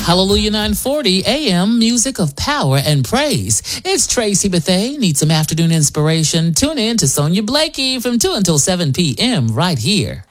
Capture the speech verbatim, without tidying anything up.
Hallelujah nine forty A M, music of power and praise. It's Tracy Bethea. Need some afternoon inspiration? Tune in to Sonia Blakey from two until seven p.m. right here